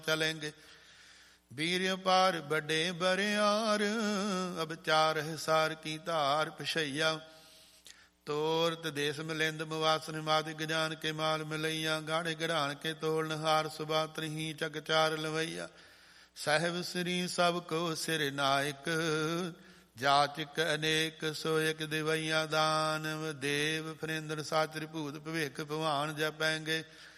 चलेंगे। वीर्य पार बड़े बरियार, अब चार हिसार की धार पिछैया। तोरत देश मिलिंद मुवासन मादि गजान के माल मिलैया। गाढ़े गढ़ान के तोलन हार सुबात्र ही चक चार लवैया। साहिब श्री सब को सिर नायक, जाचक अनेक सोयक दिवैया। दानव देव फरिंदर साचर भूत भविख भवान जपैंगे।